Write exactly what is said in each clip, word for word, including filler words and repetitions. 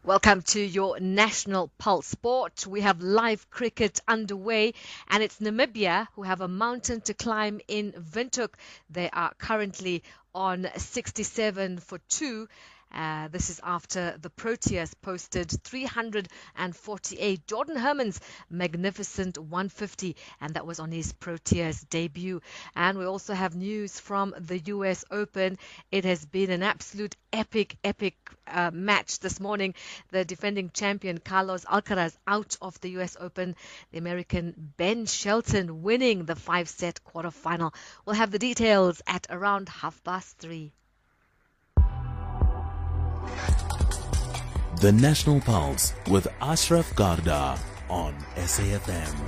Welcome to your National Pulse Sport. We have live cricket underway, and it's Namibia who have a mountain to climb in Windhoek. They are currently on sixty-seven for two. Uh, this is after the Proteas posted three hundred forty-eight. Jordan Herman's magnificent one fifty, and that was on his Proteas debut. And we also have news from the U S Open. It has been an absolute epic, epic uh, match this morning. The defending champion Carlos Alcaraz out of the U S Open. The American Ben Shelton winning the five-set quarterfinal. We'll have the details at around half past three. The National Pulse with Ashraf Garda on S A F M.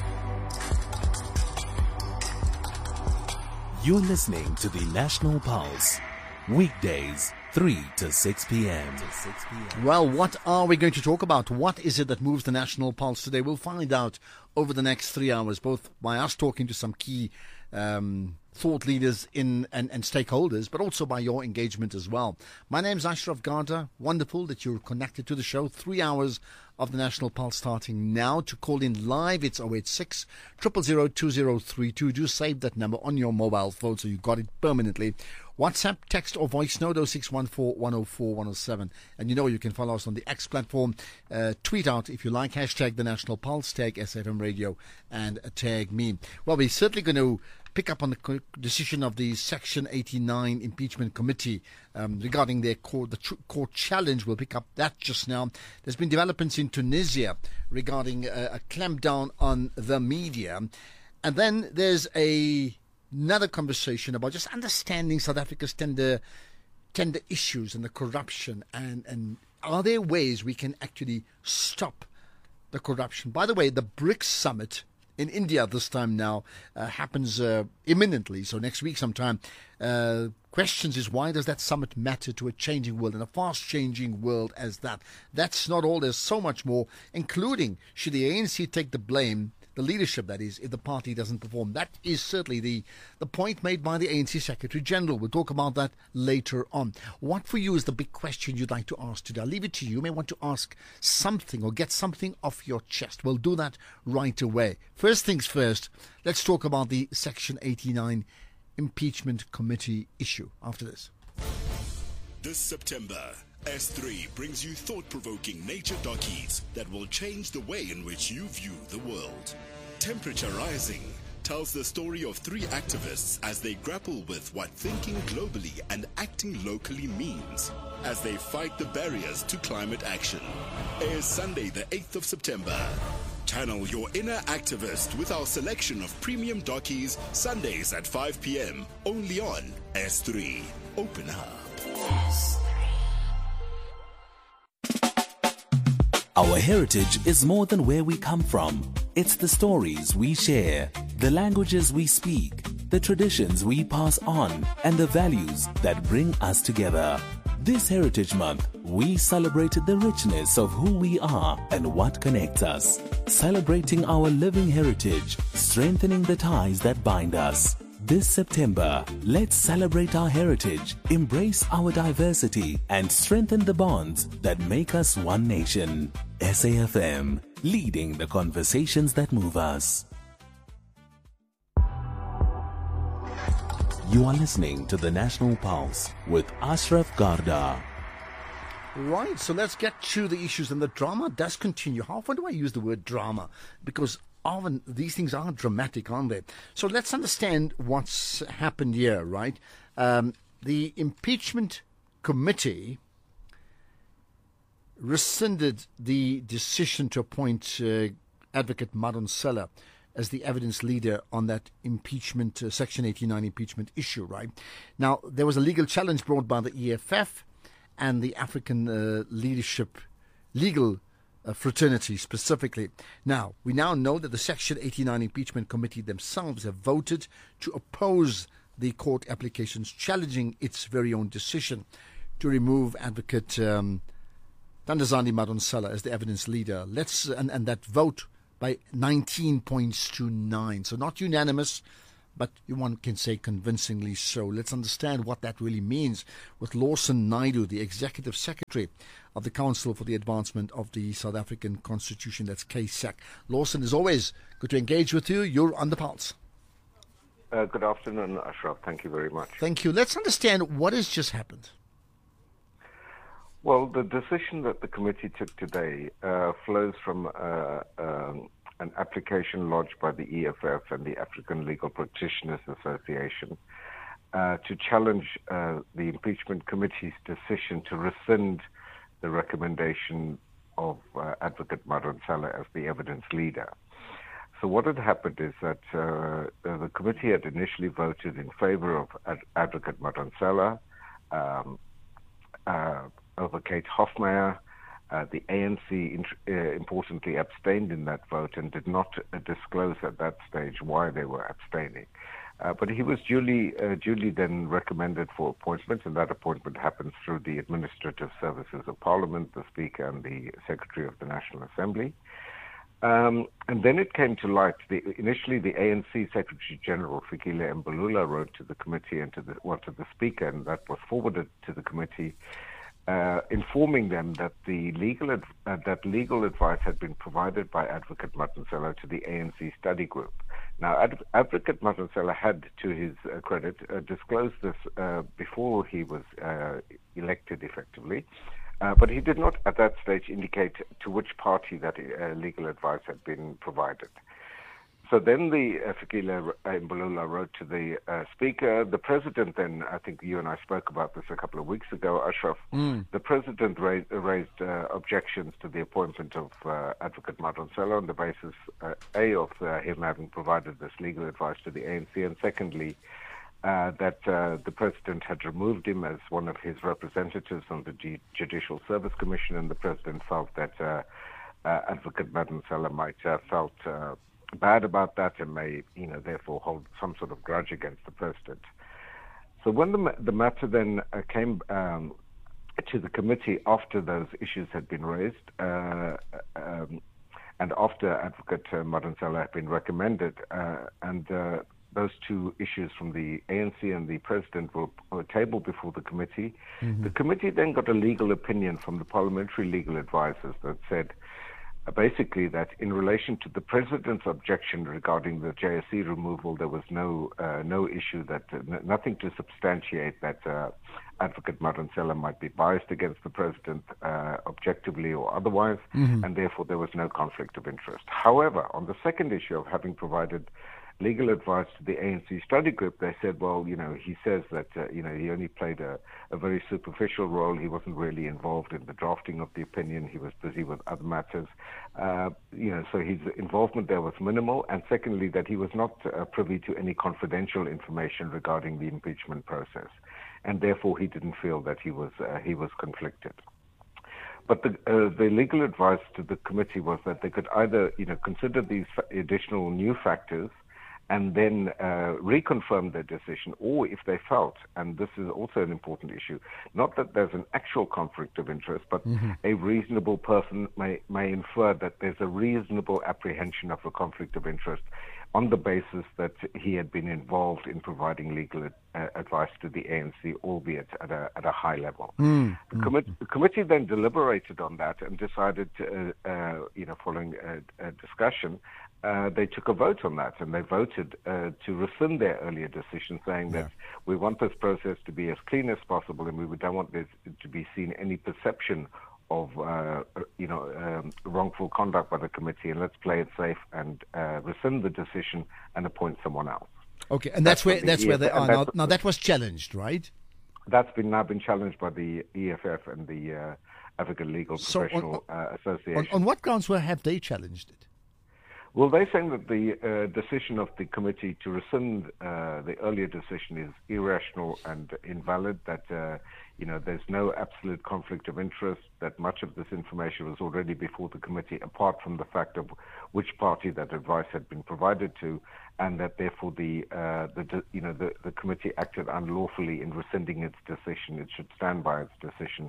You're listening to the National Pulse, weekdays three to six p.m. Well, what are we going to talk about? What is it that moves the National Pulse today? We'll find out over the next three hours, both by us talking to some key um, thought leaders in and, and stakeholders, but also by your engagement as well. My name's Ashraf Garda. Wonderful that you're connected to the show. Three hours of the National Pulse starting now. To call in live, it's oh eight six, zero zero zero, two zero three two. Do save that number on your mobile phone so you got it permanently. WhatsApp, text or voice note oh six one four, one oh four, one oh seven. And you know you can follow us on the X platform. Uh, tweet out if you like, hashtag the National Pulse, tag S F M Radio and uh, tag me. Well, we're certainly going to pick up on the decision of the Section eighty-nine Impeachment Committee um, regarding their court, the tr- court challenge. We'll pick up that just now. There's been developments in Tunisia regarding uh, a clampdown on the media. And then there's a another conversation about just understanding South Africa's tender tender issues and the corruption, and, and are there ways we can actually stop the corruption? By the way, the BRICS summit in India this time now uh, happens uh, imminently, so next week sometime. Uh, questions is, why does that summit matter to a changing world, and a fast-changing world as that? That's not all. There's so much more, including should the A N C take the blame, the leadership that is, if the party doesn't perform. That is certainly the, the point made by the A N C Secretary General. We'll talk about that later on. What for you is the big question you'd like to ask today? I'll leave it to you. You may want to ask something or get something off your chest. We'll do that right away. First things first, let's talk about the Section eighty-nine Impeachment Committee issue after this. This September, S three brings you thought-provoking nature dockies that will change the way in which you view the world. Temperature Rising tells the story of three activists as they grapple with what thinking globally and acting locally means as they fight the barriers to climate action. Airs Sunday the eighth of September. Channel your inner activist with our selection of premium dockies Sundays at five p.m. only on S three. Open up. Our heritage is more than where we come from. It's the stories we share, the languages we speak, the traditions we pass on, and the values that bring us together. This Heritage Month, we celebrated the richness of who we are and what connects us. Celebrating our living heritage, strengthening the ties that bind us. This September, let's celebrate our heritage, embrace our diversity, and strengthen the bonds that make us one nation. S A F M, leading the conversations that move us. You are listening to the National Pulse with Ashraf Garda. Right, so let's get to the issues, and the drama does continue. How often do I use the word drama? Because often these things are dramatic, aren't they? So let's understand what's happened here, right? Um, the impeachment committee rescinded the decision to appoint uh, Advocate Madonsela as the evidence leader on that impeachment, uh, Section eighty-nine impeachment issue, right? Now, there was a legal challenge brought by the E F F and the African uh, leadership legal uh, fraternity specifically. Now, we now know that the Section eighty-nine impeachment committee themselves have voted to oppose the court applications challenging its very own decision to remove Advocate um, Thandazani Madonsela as the evidence leader. Let's and, and that vote by nineteen points to nine. So not unanimous, but one can say convincingly so. Let's understand what that really means with Lawson Naidoo, the Executive Secretary of the Council for the Advancement of the South African Constitution, that's C A S A C. Lawson, as always, good to engage with you. You're on the pulse. Uh, good afternoon, Ashraf. Thank you very much. Thank you. Let's understand what has just happened. Well, the decision that the committee took today uh, flows from uh, um, an application lodged by the E F F and the African Legal Practitioners Association uh, to challenge uh, the impeachment committee's decision to rescind the recommendation of uh, Advocate Madonsela as the evidence leader. So what had happened is that uh, the committee had initially voted in favor of Ad- Advocate Madonsela um, uh, over Kate Hofmeyr. Uh, the A N C, int- uh, importantly, abstained in that vote and did not uh, disclose at that stage why they were abstaining. Uh, but he was duly, uh, duly then recommended for appointment, and that appointment happens through the Administrative Services of Parliament, the Speaker and the Secretary of the National Assembly. Um, and then it came to light. The, initially, the A N C Secretary General, Fikile Mbalula, wrote to the committee and to the, well, to the Speaker, and that was forwarded to the committee, uh, informing them that the legal adv- uh, that legal advice had been provided by Advocate Madonsela to the A N C study group. Now, Ad- Advocate Madonsela had, to his uh, credit, uh, disclosed this uh, before he was uh, elected, effectively. Uh, but he did not at that stage indicate to which party that uh, legal advice had been provided. So then the uh, Fikile Mbalula wrote to the uh, Speaker. The President then, I think you and I spoke about this a couple of weeks ago, Ashraf. Mm. The President raised, raised uh, objections to the appointment of uh, Advocate Madonsela on the basis, uh, A, of uh, him having provided this legal advice to the A N C, and secondly, Uh, that uh, the President had removed him as one of his representatives on the G- Judicial Service Commission, and the President felt that uh, uh, Advocate Madonsela might have uh, felt uh, bad about that and may, you know, therefore hold some sort of grudge against the President. So when the, ma- the matter then uh, came um, to the committee after those issues had been raised, uh, um, and after Advocate uh, Madonsela had been recommended, uh, and uh, those two issues from the A N C and the President were, were tabled before the committee. Mm-hmm. The committee then got a legal opinion from the parliamentary legal advisors that said uh, basically that in relation to the President's objection regarding the J S E removal, there was no uh, no issue, that uh, n- nothing to substantiate that uh, Advocate Madonsela might be biased against the President uh, objectively or otherwise, mm-hmm. and therefore there was no conflict of interest. However, on the second issue of having provided legal advice to the A N C study group, they said, well, you know, he says that, uh, you know, he only played a, a very superficial role. He wasn't really involved in the drafting of the opinion. He was busy with other matters. Uh, you know, so his involvement there was minimal. And secondly, that he was not uh, privy to any confidential information regarding the impeachment process. And therefore, he didn't feel that he was uh, he was conflicted. But the, uh, the legal advice to the committee was that they could either, you know, consider these additional new factors and then uh, reconfirm their decision, or if they felt, and this is also an important issue, not that there's an actual conflict of interest, but mm-hmm. a reasonable person may, may infer that there's a reasonable apprehension of a conflict of interest on the basis that he had been involved in providing legal uh, advice to the A N C, albeit at a, at a high level. Mm-hmm. The, commi- the committee then deliberated on that and decided, to, uh, uh, you know, following a, a discussion, Uh, they took a vote on that, and they voted uh, to rescind their earlier decision, saying yeah. that we want this process to be as clean as possible, and we don't want there to be seen any perception of, uh, you know, um, wrongful conduct by the committee, and let's play it safe and uh, rescind the decision and appoint someone else. Okay, and that's, that's where that's E F F, where they are now. Now that was challenged, right? That's been now been challenged by the E F F and the uh, African Legal so Professional on, uh, Association. On, on what grounds were, have they challenged it? Well, they're saying that the uh, decision of the committee to rescind uh, the earlier decision is irrational and invalid, that, uh, you know, there's no absolute conflict of interest, that much of this information was already before the committee, apart from the fact of which party that advice had been provided to, and that therefore the, uh, the you know, the, the committee acted unlawfully in rescinding its decision. It should stand by its decision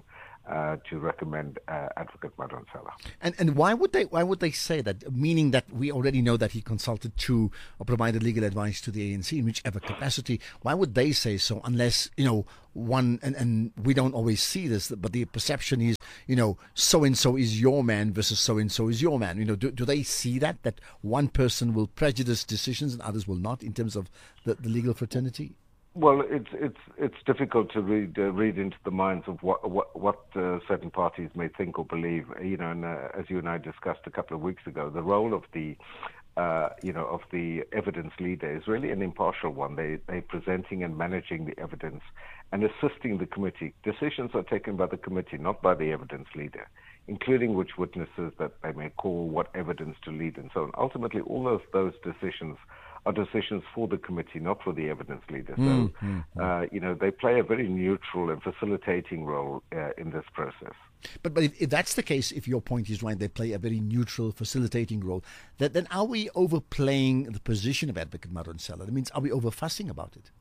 uh, to recommend uh, Advocate Madonsela. And and why would they why would they say that? Meaning that we already know that he consulted to or provided legal advice to the A N C in whichever capacity. Why would they say so unless, you know, one and, and we don't always see this, but the perception is, you know, so and so is your man versus so and so is your man. You know, do do they see that that one person will prejudice decisions and others will not in terms of the, the legal fraternity? Well, it's it's it's difficult to read uh, read into the minds of what what what uh, certain parties may think or believe. You know, and uh, as you and I discussed a couple of weeks ago, the role of the uh, you know of the evidence leader is really an impartial one. They they're presenting and managing the evidence and assisting the committee. Decisions are taken by the committee, not by the evidence leader, including which witnesses that they may call, what evidence to lead, and so on. Ultimately, all of those decisions are decisions for the committee, not for the evidence leader. So, mm, mm, uh, you know, they play a very neutral and facilitating role uh, in this process. But but if, if that's the case, if your point is right, they play a very neutral, facilitating role, that, then are we overplaying the position of Advocate Madonsela? That means, are we overfussing about it?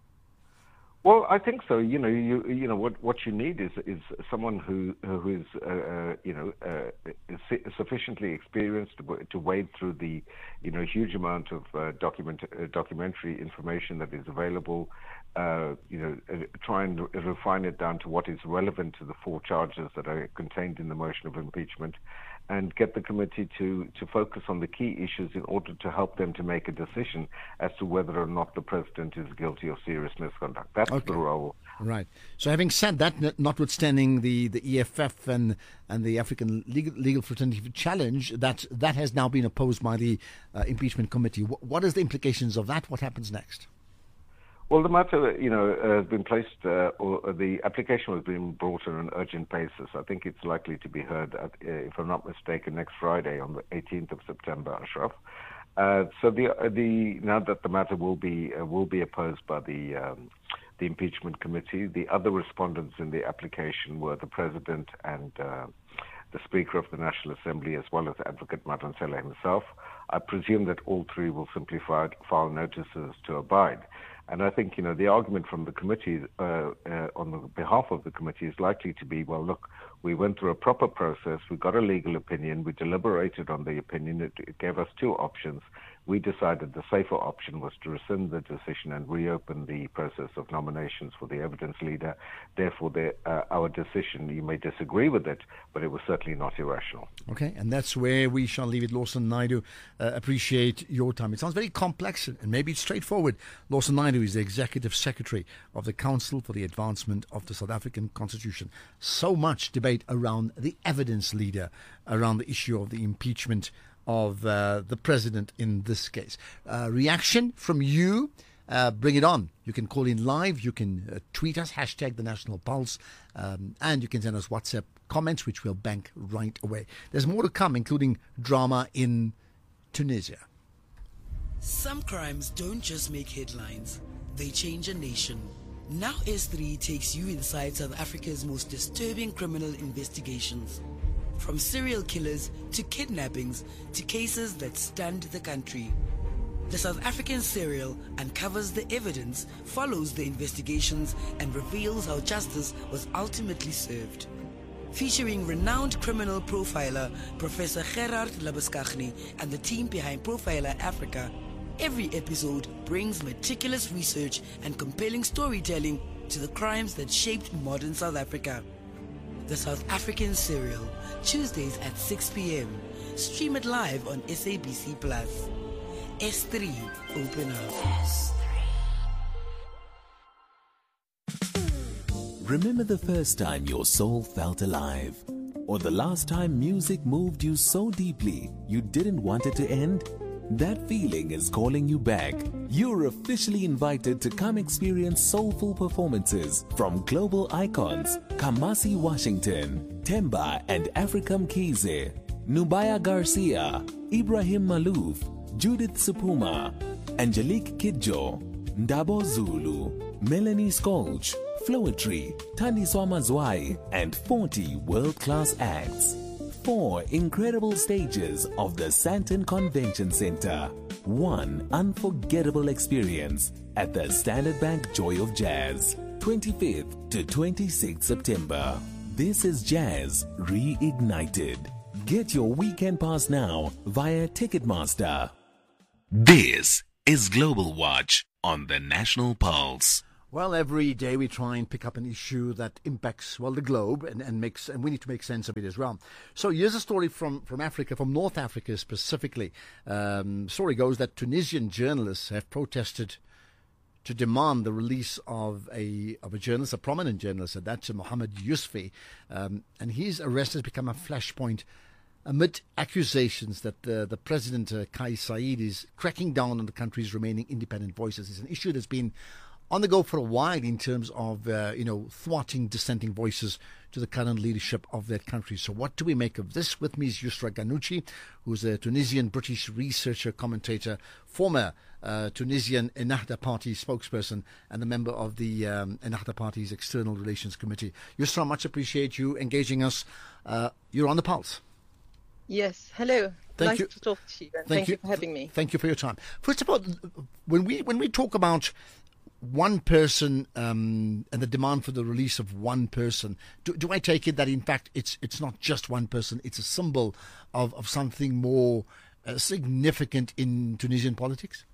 Well, I think so. You know, you you know what, what you need is is someone who who is uh, uh, you know uh, is sufficiently experienced to, to wade through the you know huge amount of uh, document uh, documentary information that is available. Uh, you know, uh, try and re- refine it down to what is relevant to the four charges that are contained in the motion of impeachment, and get the committee to, to focus on the key issues in order to help them to make a decision as to whether or not the president is guilty of serious misconduct. That's okay. the role. Right. So having said that, notwithstanding the, the E F F and and the African Legal, Legal Fraternity challenge, that that has now been opposed by the uh, impeachment committee. What, what is the implications of that? What happens next? Well, the matter, you know, uh, has been placed, uh, or the application was being brought on an urgent basis. I think it's likely to be heard, at, uh, if I'm not mistaken, next Friday on the eighteenth of September, Ashraf. Uh, so the uh, the now that the matter will be uh, will be opposed by the um, the impeachment committee, the other respondents in the application were the president and uh, the Speaker of the National Assembly, as well as Advocate Madonsela himself. I presume that all three will simply file, file notices to abide. And I think, you know, the argument from the committee, uh, uh, on the behalf of the committee, is likely to be, well, look, we went through a proper process, we got a legal opinion, we deliberated on the opinion, it, it gave us two options. We decided the safer option was to rescind the decision and reopen the process of nominations for the evidence leader. Therefore, the, uh, our decision, you may disagree with it, but it was certainly not irrational. Okay, and that's where we shall leave it. Lawson Naidoo, uh, appreciate your time. It sounds very complex and maybe it's straightforward. Lawson Naidoo is the Executive Secretary of the Council for the Advancement of the South African Constitution. So much debate around the evidence leader, around the issue of the impeachment of uh, the president in this case. Uh, reaction from you, uh, bring it on. You can call in live, you can uh, tweet us, hashtag the National Pulse, um, and you can send us WhatsApp comments, which we'll bank right away. There's more to come, including drama in Tunisia. Some crimes don't just make headlines, they change a nation. Now S three takes you inside South Africa's most disturbing criminal investigations. From serial killers to kidnappings to cases that stunned the country. The South African serial uncovers the evidence, follows the investigations, and reveals how justice was ultimately served. Featuring renowned criminal profiler Professor Gerard Labuschagne and the team behind Profiler Africa, every episode brings meticulous research and compelling storytelling to the crimes that shaped modern South Africa. The South African Serial, Tuesdays at six p.m. Stream it live on S A B C Plus. S three, open up. S three. Remember the first time your soul felt alive? Or the last time music moved you so deeply you didn't want it to end? That feeling is calling you back. You're officially invited to come experience soulful performances from global icons Kamasi Washington, Temba and Africam Kize, Nubaya Garcia, Ibrahim Malouf, Judith Supuma, Angelique Kidjo, Ndabo Zulu, Melanie Skolch, Floetry, Thandiswa Mazwai, and forty world-class acts. Four incredible stages of the Sandton Convention Center. One unforgettable experience at the Standard Bank Joy of Jazz. twenty-fifth to twenty-sixth September. This is Jazz Reignited. Get your weekend pass now via Ticketmaster. This is Global Watch on the National Pulse. Well, every day we try and pick up an issue that impacts, well, the globe and, and makes, and we need to make sense of it as well. So here's a story from, from Africa, from North Africa specifically. Um, story goes that Tunisian journalists have protested to demand the release of a of a journalist, a prominent journalist, and that's Mohamed Yousfi. Um, and his arrest has become a flashpoint amid accusations that the, the president, uh, Kais Saied, is cracking down on the country's remaining independent voices. It's an issue that's been on the go for a while in terms of, uh, you know, thwarting dissenting voices to the current leadership of that country. So what do we make of this? With me is Yousra Ghannouchi, who's a Tunisian British researcher, commentator, former uh, Tunisian Ennahda Party spokesperson, and a member of the um, Ennahda Party's External Relations Committee. Yousra, much appreciate you engaging us. Uh, you're on the pulse. Yes, hello. Thank nice you. to talk to you. And Thank, thank you. you for having me. Thank you for your time. First of all, when we when we talk about one person um, and the demand for the release of one person, do, do I take it that in fact it's it's not just one person, it's a symbol of, of something more uh, significant in Tunisian politics?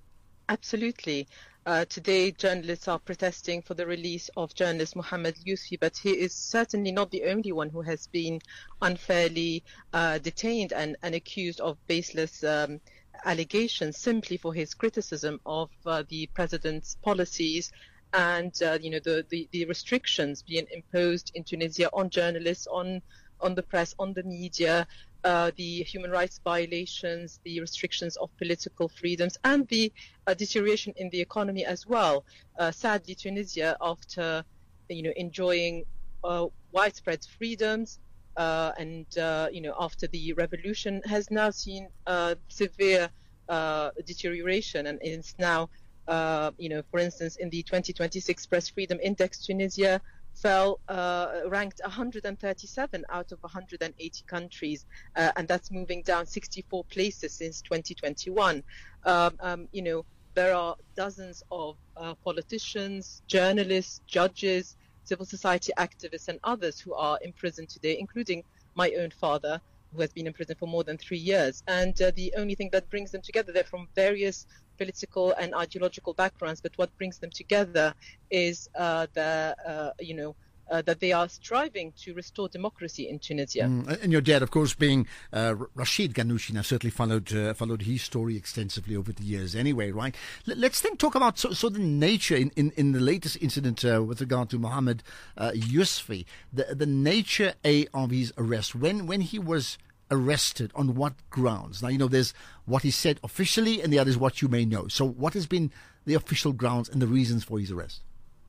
Absolutely. Uh, today, journalists are protesting for the release of journalist Mohamed Yousfi, but he is certainly not the only one who has been unfairly uh, detained and, and accused of baseless um, allegations simply for his criticism of uh, the president's policies and uh, you know the, the, the restrictions being imposed in Tunisia on journalists, on on the press, on the media, uh, the human rights violations, the restrictions of political freedoms, and the uh, deterioration in the economy as well. Uh, sadly, Tunisia, after you know enjoying uh, widespread freedoms, Uh, and, uh, you know, after the revolution, has now seen uh, severe uh, deterioration, and is now, uh, you know, for instance, in the twenty twenty-six Press Freedom Index, Tunisia fell, uh, ranked one hundred thirty-seven out of one hundred eighty countries, uh, and that's moving down sixty-four places since twenty twenty-one. Um, um, you know, there are dozens of uh, politicians, journalists, judges, civil society activists and others who are in prison today, including my own father, who has been in prison for more than three years. And uh, the only thing that brings them together, they're from various political and ideological backgrounds, but what brings them together is uh, the, uh, you know, Uh, that they are striving to restore democracy in Tunisia. Mm. And your dad, of course, being uh, Rashid Ghannouchi, I certainly followed uh, followed his story extensively over the years anyway, right? L- let's then talk about so, so the nature in, in, in the latest incident uh, with regard to Mohamed uh, Yousfi, the, the nature A, of his arrest, when, when he was arrested, on what grounds? Now, you know, there's what he said officially and the other is what you may know. So what has been the official grounds and the reasons for his arrest?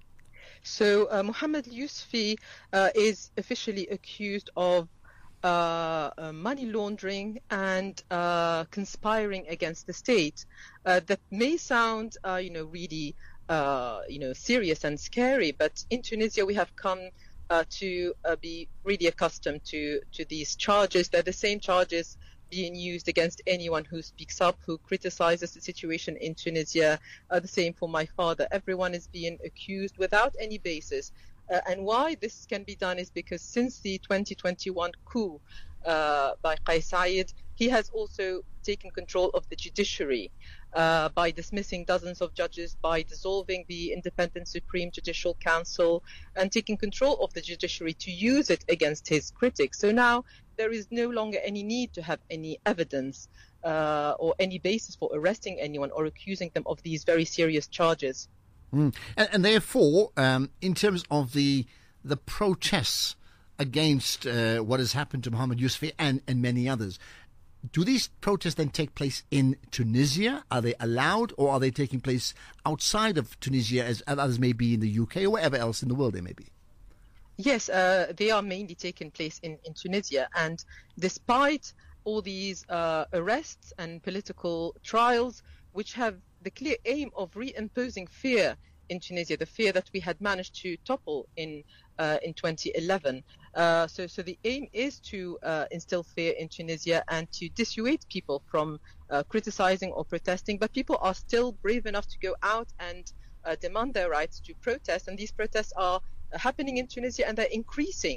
So uh, Mohamed Yousfi uh, is officially accused of uh, uh, money laundering and uh, conspiring against the state. Uh, that may sound, uh, you know, really, uh, you know, serious and scary, but in Tunisia we have come uh, to uh, be really accustomed to to these charges. They're the same charges being used against anyone who speaks up, who criticizes the situation in Tunisia. Uh, the same for my father. Everyone is being accused without any basis. Uh, and why this can be done is because since the twenty twenty-one coup uh, by Kais Saied, he has also taken control of the judiciary uh, by dismissing dozens of judges, by dissolving the Independent Supreme Judicial Council, and taking control of the judiciary to use it against his critics. So now there is no longer any need to have any evidence uh, or any basis for arresting anyone or accusing them of these very serious charges. Mm. And, and therefore, um, in terms of the the protests against uh, what has happened to Mohamed Yousfi and, and many others, do these protests then take place in Tunisia? Are they allowed, or are they taking place outside of Tunisia, as others may be in the U K or wherever else in the world they may be? Yes, uh, they are mainly taking place in, in Tunisia. And despite all these uh, arrests and political trials, which have the clear aim of reimposing fear in Tunisia, the fear that we had managed to topple in uh, in twenty eleven. Uh, so, so the aim is to uh, instill fear in Tunisia and to dissuade people from uh, criticizing or protesting. But people are still brave enough to go out and uh, demand their rights to protest. And these protests are happening in Tunisia, and they're increasing.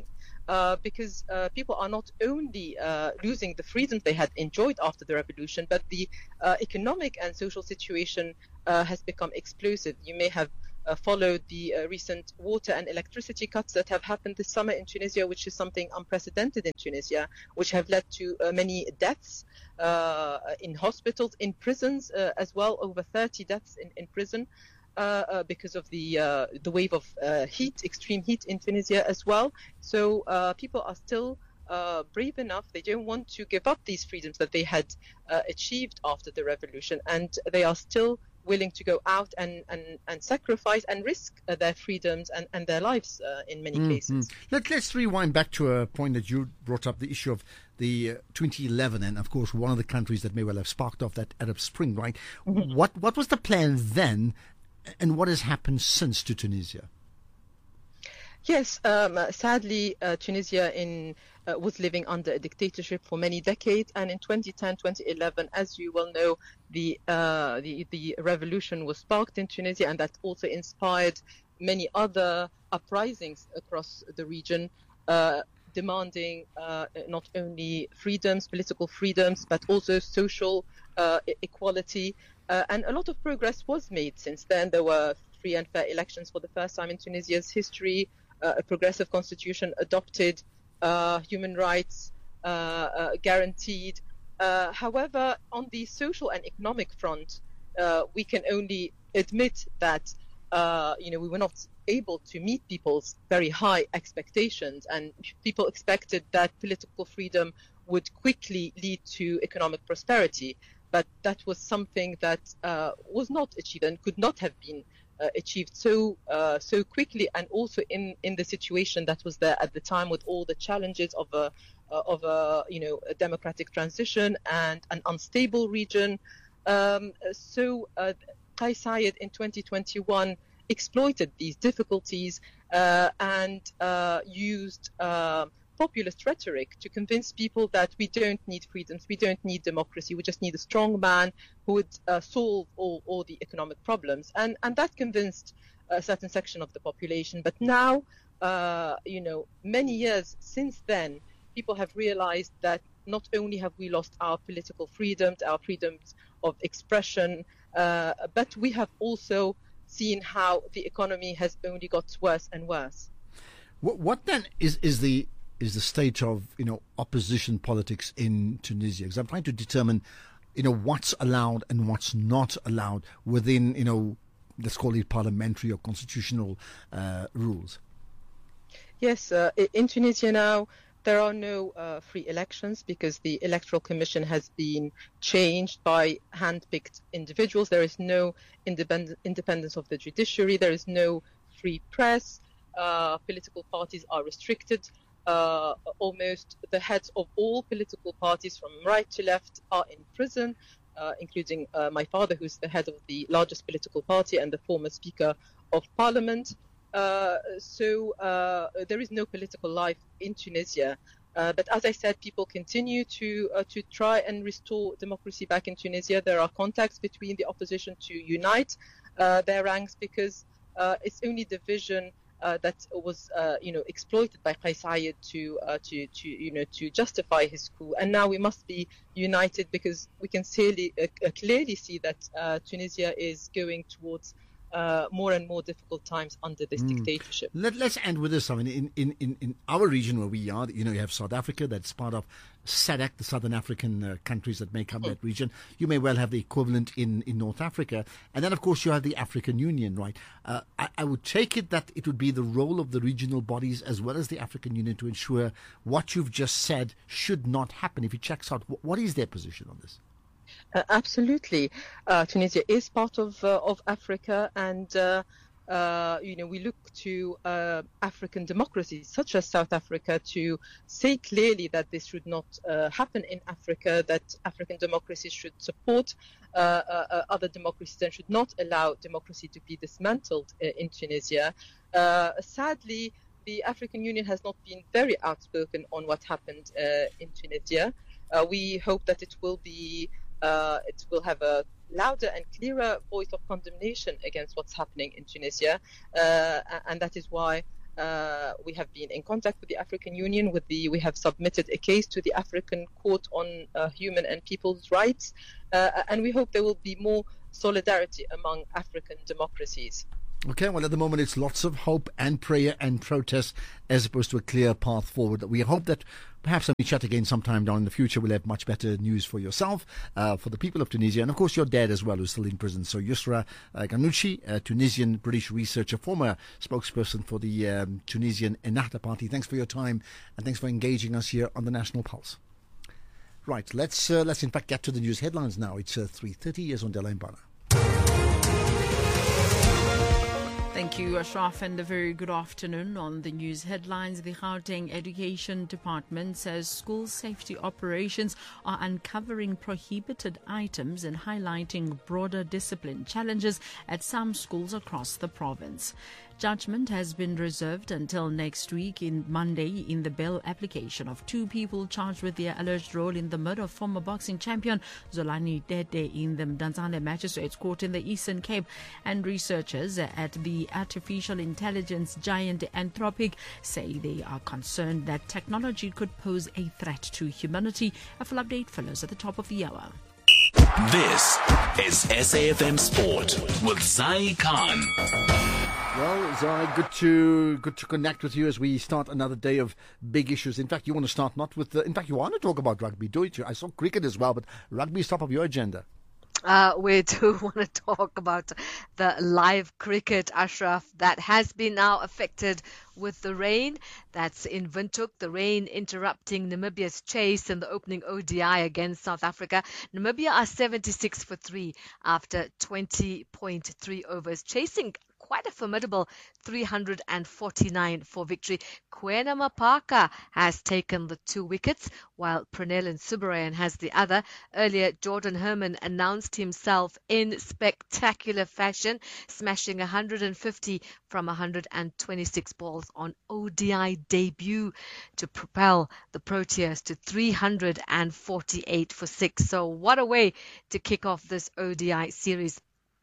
uh, because uh, people are not only uh, losing the freedoms they had enjoyed after the revolution, but the uh, economic and social situation uh, has become explosive. You may have uh, followed the uh, recent water and electricity cuts that have happened this summer in Tunisia, which is something unprecedented in Tunisia, which have led to uh, many deaths uh, in hospitals, in prisons uh, as well, over thirty deaths in, in prison. Uh, uh, because of the uh, the wave of uh, heat, extreme heat in Tunisia as well. So uh, people are still uh, brave enough. They don't want to give up these freedoms that they had uh, achieved after the revolution, and they are still willing to go out and, and, and sacrifice and risk uh, their freedoms and, and their lives uh, in many mm-hmm. cases. Let, let's rewind back to a point that you brought up, the issue of the uh, twenty eleven, and of course one of the countries that may well have sparked off that Arab Spring, right? Mm-hmm. What what was the plan then? And what has happened since to Tunisia? Yes, um, sadly, uh, Tunisia in, uh, was living under a dictatorship for many decades, and in twenty ten, twenty eleven, as you well know, the, uh, the the revolution was sparked in Tunisia, and that also inspired many other uprisings across the region, uh, demanding uh, not only freedoms, political freedoms, but also social uh, equality. Uh, and a lot of progress was made since then. There were free and fair elections for the first time in Tunisia's history, uh, a progressive constitution adopted, uh, human rights uh, uh, guaranteed. Uh, however, on the social and economic front, uh, we can only admit that uh, you know we were not able to meet people's very high expectations, and people expected that political freedom would quickly lead to economic prosperity. But that was something that uh, was not achieved and could not have been uh, achieved so uh, so quickly, and also in, in the situation that was there at the time, with all the challenges of a uh, of a you know a democratic transition and an unstable region. Um, so uh, Kais Saied in twenty twenty-one exploited these difficulties uh, and uh, used Uh, populist rhetoric to convince people that we don't need freedoms, we don't need democracy, we just need a strong man who would uh, solve all, all the economic problems. And, and that convinced a certain section of the population. But now, uh, you know, many years since then, people have realized that not only have we lost our political freedoms, our freedoms of expression, uh, but we have also seen how the economy has only got worse and worse. What, what then is, is the is the state of, you know, opposition politics in Tunisia? Because I'm trying to determine, you know, what's allowed and what's not allowed within, you know, let's call it parliamentary or constitutional uh, rules. Yes, uh, in Tunisia now, there are no uh, free elections because the Electoral Commission has been changed by hand-picked individuals. There is no independ- independence of the judiciary. There is no free press. Uh, political parties are restricted. Uh, almost the heads of all political parties from right to left are in prison, uh, including uh, my father, who's the head of the largest political party and the former Speaker of Parliament. Uh, so uh, there is no political life in Tunisia. Uh, but as I said, people continue to uh, to try and restore democracy back in Tunisia. There are contacts between the opposition to unite uh, their ranks, because uh, it's only division Uh, that was, uh, you know, exploited by Kais Saied to, uh, to, to, you know, to justify his coup. And now we must be united, because we can clearly, uh, clearly see that uh, Tunisia is going towards uh, more and more difficult times under this mm. dictatorship. Let, let's end with this. I mean, in, in, in, in our region where we are, you know, you have South Africa, that's part of SADC, the Southern African uh, countries that make up mm. that region. You may well have the equivalent in, in North Africa. And then, of course, you have the African Union, right? Uh, I, I would take it that it would be the role of the regional bodies as well as the African Union to ensure what you've just said should not happen. If it checks out, what is their position on this? Uh, absolutely. Uh, Tunisia is part of uh, of Africa, and uh, uh, you know we look to uh, African democracies such as South Africa to say clearly that this should not uh, happen in Africa, that African democracies should support uh, uh, other democracies and should not allow democracy to be dismantled uh, in Tunisia. Uh, sadly, the African Union has not been very outspoken on what happened uh, in Tunisia. Uh, we hope that it will be Uh, it will have a louder and clearer voice of condemnation against what's happening in Tunisia, uh, and that is why Uh, we have been in contact with the African Union. With the, we have submitted a case to the African Court on uh, Human and People's Rights, uh, and we hope there will be more solidarity among African democracies. Okay, well, at the moment it's lots of hope and prayer and protest as opposed to a clear path forward. We hope that perhaps when we chat again sometime down in the future, we'll have much better news for yourself, uh, for the people of Tunisia, and of course your dad as well, who's still in prison. So Yusra uh, Ghanouchi, a Tunisian British researcher, former spokesperson for the um, Tunisian Ennahda Party. Thanks for your time and thanks for engaging us here on the National Pulse. Right, let's uh, let's in fact get to the news headlines now. It's uh, three thirty. Years on Dela Mbana. Thank you, Ashraf, and a very good afternoon. On the news headlines, the Gauteng Education Department says school safety operations are uncovering prohibited items and highlighting broader discipline challenges at some schools across the province. Judgment has been reserved until next week, in Monday, in the bail application of two people charged with their alleged role in the murder of former boxing champion Zolani Dede in the Mdantsane Magistrates Court in the Eastern Cape. And researchers at the artificial intelligence giant Anthropic say they are concerned that technology could pose a threat to humanity. A full update follows at the top of the hour. This is S A F M Sport with Zai Khan. Well, Zai, good to good to connect with you as we start another day of big issues. In fact, you want to start not with the... In fact, you want to talk about rugby, don't you? I saw cricket as well, but rugby is top of your agenda. Uh, we do want to talk about the live cricket, Ashraf, that has been now affected with the rain. That's in Windhoek, the rain interrupting Namibia's chase in the opening O D I against South Africa. Namibia are seventy-six for three after twenty point three overs, chasing quite a formidable three hundred forty-nine for victory. Kwena Mapaka has taken the two wickets, while Pranel Subarayan has the other. Earlier, Jordan Herman announced himself in spectacular fashion, smashing one hundred fifty from one hundred twenty-six balls on O D I debut to propel the Proteas to three hundred forty-eight for six. So what a way to kick off this O D I series.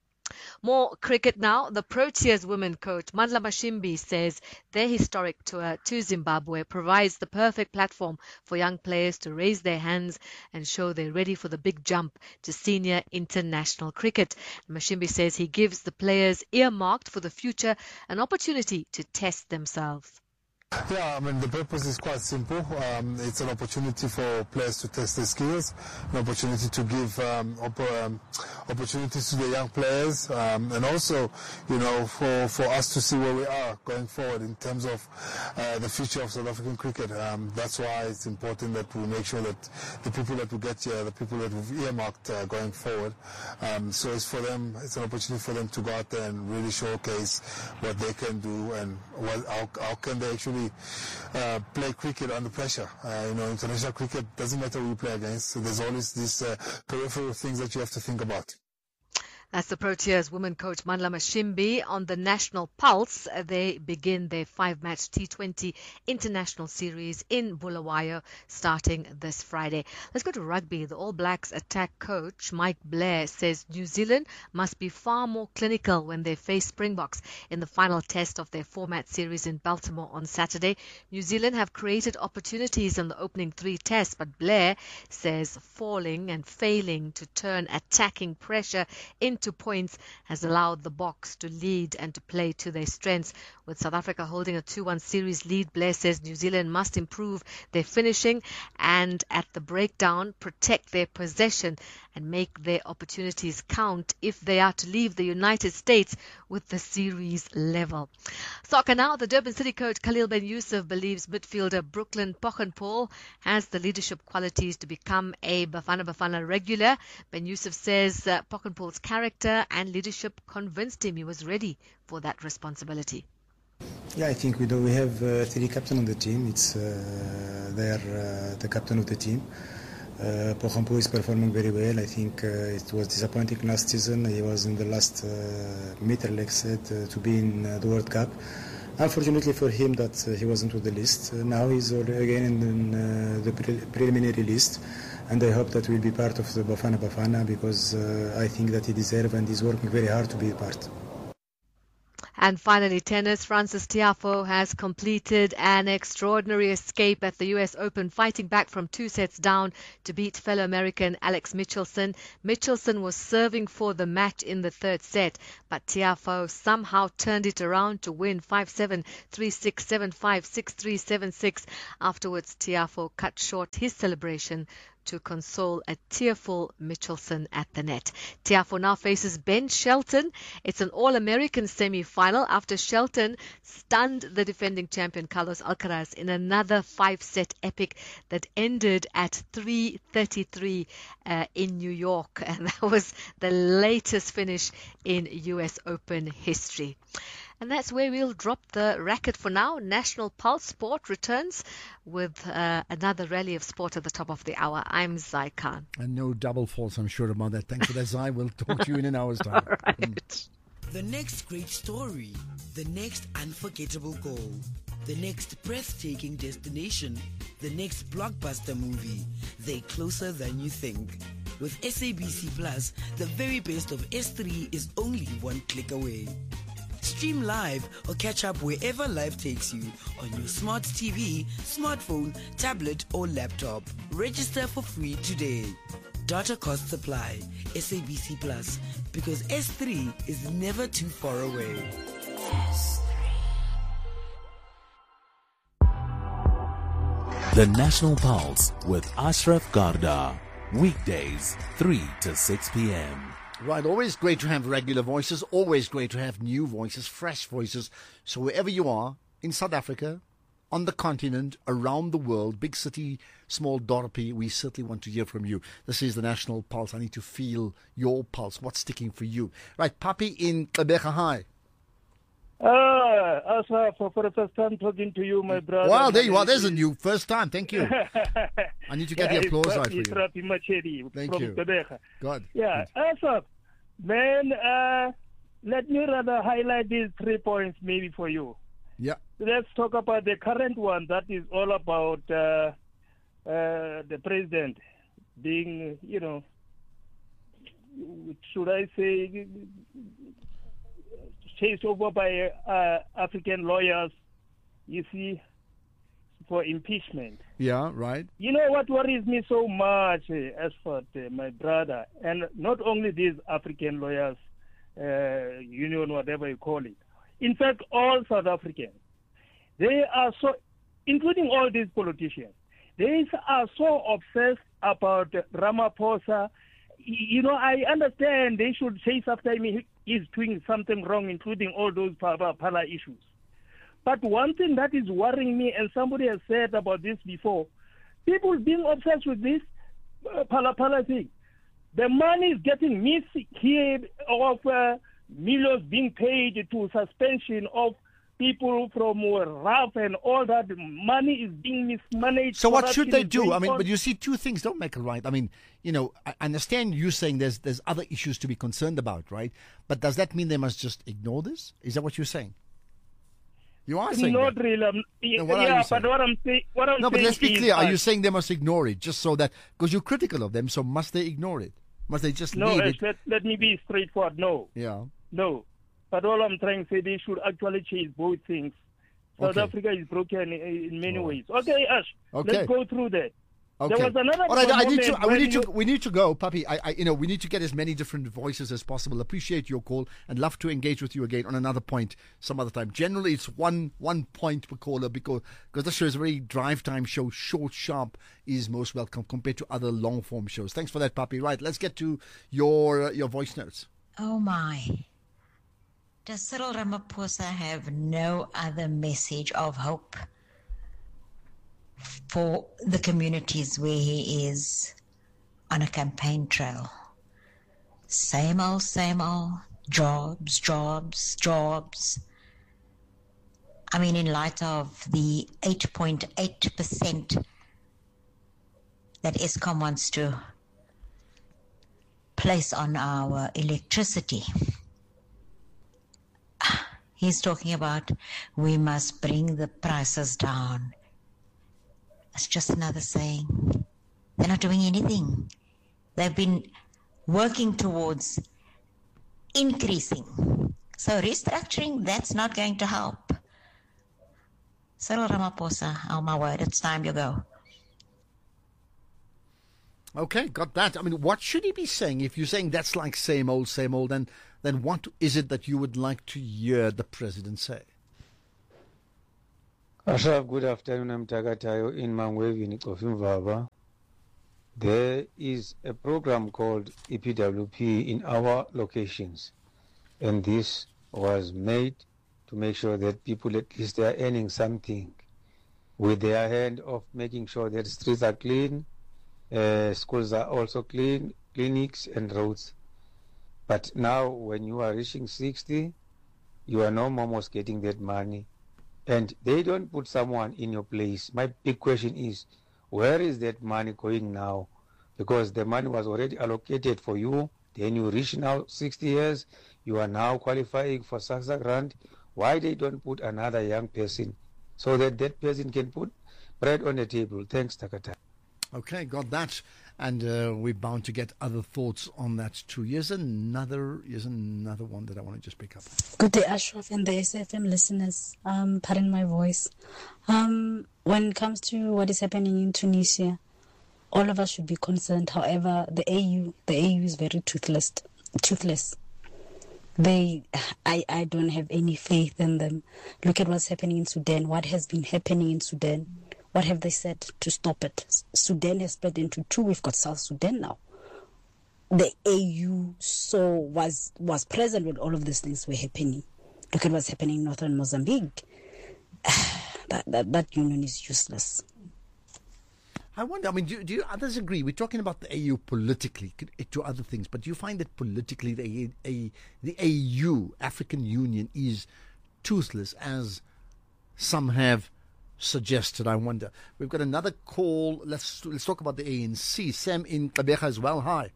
More cricket now. The Proteas women coach Mandla Mashimbi says their historic tour to Zimbabwe provides the perfect platform for young players to raise their hands and show they're ready for the big jump to senior international cricket. Mashimbi says he gives the players earmarked for the future an opportunity to test themselves. Yeah, I mean, the purpose is quite simple. Um, it's an opportunity for players to test their skills, an opportunity to give um, op- um, opportunities to the young players, um, and also, you know, for, for us to see where we are going forward in terms of uh, the future of South African cricket. Um, that's why it's important that we make sure that the people that we get here, the people that we've earmarked uh, going forward, um, so it's for them, it's an opportunity for them to go out there and really showcase what they can do and what, how, how can they actually Uh, play cricket under pressure. Uh, you know, international cricket doesn't matter who you play against. So there's always these uh, peripheral things that you have to think about. That's the Proteas women coach Mandla Mashimbi. On the National Pulse, they begin their five-match T twenty international series in Bulawayo starting this Friday. Let's go to rugby. The All Blacks attack coach Mike Blair says New Zealand must be far more clinical when they face Springboks in the final test of their four-match series in Baltimore on Saturday. New Zealand have created opportunities in the opening three tests, but Blair says falling and failing to turn attacking pressure into to points has allowed the Boks to lead and to play to their strengths. With South Africa holding a two one series lead, Blair says New Zealand must improve their finishing and at the breakdown protect their possession and make their opportunities count if they are to leave the United States with the series level. Soccer now. The Durban City coach Khalil Ben Yusuf believes midfielder Brooklyn Pochenpoel has the leadership qualities to become a Bafana Bafana regular. Ben Yusuf says uh, Pochenpoel's character and leadership convinced him he was ready for that responsibility. Yeah, I think we do. We have uh, three captains on the team. It's uh, they're uh, the captain of the team. Uh, Pochenpoel is performing very well. I think uh, it was disappointing last season. He was in the last uh, meter, like said, uh, to be in uh, the World Cup. Unfortunately for him, that uh, he wasn't on the list. Uh, now he's again in, in uh, the pre- preliminary list, and I hope that we'll be part of the Bafana Bafana because uh, I think that he deserves and he's working very hard to be part. And finally, tennis. Frances Tiafoe has completed an extraordinary escape at the U S Open, fighting back from two sets down to beat fellow American Alex Michelson. Michelson was serving for the match in the third set, but Tiafoe somehow turned it around to win five seven, three six, seven five, six three, seven six. Afterwards, Tiafoe cut short his celebration to console a tearful Michelson at the net. Tiafoe now faces Ben Shelton. It's an All-American semi-final after Shelton stunned the defending champion Carlos Alcaraz in another five-set epic that ended at three thirty-three uh, in New York. And that was the latest finish in U S Open history. And that's where we'll drop the racket for now. National Pulse Sport returns with uh, another rally of sport at the top of the hour. I'm Zai Khan. And no double faults, I'm sure about that. Thanks for that, Zai. We'll talk to you in an hour's time. All right. The next great story, the next unforgettable goal, the next breathtaking destination, the next blockbuster movie. They're closer than you think. With S A B C Plus, the very best of S three is only one click away. Stream live or catch up wherever life takes you on your smart T V, smartphone, tablet or laptop. Register for free today. Data costs apply. S A B C Plus, because S three is never too far away. The National Pulse with Ashraf Garda. Weekdays, three to six p.m. Right, always great to have regular voices, always great to have new voices, fresh voices. So wherever you are, in South Africa, on the continent, around the world, big city, small dorpy, we certainly want to hear from you. This is the National Pulse. I need to feel your pulse. What's sticking for you? Right, Papi in Gqeberha, hi. Ah, Ashraf, for, for the first time talking to you, my brother. Wow, there you are. There's a new first time. Thank you. I need to get yeah, the applause right for you. Machedi Thank from you. Gqeberha. God. Yeah, Ashraf, man, uh, let me rather highlight these three points maybe for you. Yeah. Let's talk about the current one that is all about uh, uh, the president being, you know, should I say, chased over by uh, African lawyers, you see, for impeachment. Yeah, right. You know what worries me so much, uh, Asphalt, uh, my brother, and not only these African lawyers, uh, union, whatever you call it. In fact, all South Africans, they are so, including all these politicians, they are so obsessed about Ramaphosa. You know, I understand they should chase after him. He's doing something wrong, including all those Phala issues. But one thing that is worrying me, and somebody has said about this before, people being obsessed with this uh, Phala Phala thing. The money is getting missed here of uh, millions being paid to suspension of people from uh, R A F and all that. Money is being mismanaged. So what should they is do? going I mean, on. but you see, two things don't make it right. I mean, you know, I understand you saying there's there's other issues to be concerned about, right? But does that mean they must just ignore this? Is that what you're saying? You are saying Not that. really. Um, No, what are yeah, you but saying? what I'm saying, what I'm No, but saying let's be is, clear. Are uh, you saying they must ignore it just so that, because you're critical of them, so must they ignore it? Must they just No, leave Ash, it? let, let me be straightforward. No, Yeah. no. But all I'm trying to say, they should actually change both things. South Okay. Africa is broken in, in many All right. ways. Okay, Ash, Okay. let's go through that. Okay. There was another All right, I need to. moment We when need you- to. We need to go, Papi. I, I, you know, we need to get as many different voices as possible. Appreciate your call and love to engage with you again on another point some other time. Generally, it's one one point per caller because because the show is a very drive time show. Short, sharp is most welcome compared to other long form shows. Thanks for that, Papi. Right, let's get to your uh, your voice notes. Oh my. Does Cyril Ramaphosa have no other message of hope for the communities where he is on a campaign trail? Same old, same old, jobs, jobs, jobs. I mean, in light of the eight point eight percent that Eskom wants to place on our electricity, he's talking about we must bring the prices down. It's just another saying. They're not doing anything. They've been working towards increasing So restructuring, that's not going to help. Cyril Ramaphosa, oh my word, it's time you go. Okay, got that. I mean, what should he be saying? If you're saying that's like same old, same old, then, then what is it that you would like to hear the president say? Ashraf, good afternoon. I'm Tagatayo in Mangwevi, Nikofimvava. There is a program called E P W P in our locations, and this was made to make sure that people at least they are earning something with their hand of making sure that streets are clean, uh, schools are also clean, clinics and roads. But now when you are reaching sixty, you are no more getting that money. And they don't put someone in your place. My big question is, where is that money going now? Because the money was already allocated for you. Then you reach now sixty years. You are now qualifying for SACSA grant. Why they don't put another young person so that that person can put bread on the table? Thanks, Takata. Okay, got that. And uh, we're bound to get other thoughts on that too. Here's another, here's another one that I want to just pick up. Good day, Ashraf and the S F M listeners. Um, pardon my voice. Um, when it comes to what is happening in Tunisia, all of us should be concerned. However, the A U, the A U is very toothless. Toothless. They, I, I don't have any faith in them. Look at what's happening in Sudan. What has been happening in Sudan? What have they said to stop it? Sudan has split into two. We've got South Sudan now. The A U so was was present when all of these things were happening. Look at what's happening in northern Mozambique. that, that that union is useless. I wonder, I mean, do, do you others agree? We're talking about the A U politically, to other things, but do you find that politically the, a, the A U, African Union, is toothless, as some have suggested? I wonder. We've got another call. Let's let's talk about the A N C. Sam in Gqeberha as well. Hi.